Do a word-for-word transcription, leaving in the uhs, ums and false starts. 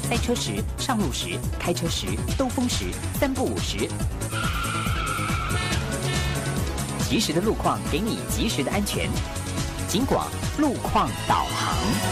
塞车时、上路时、开车时、兜风时，三不五时。及时的路况给你及时的安全。警广路况导航。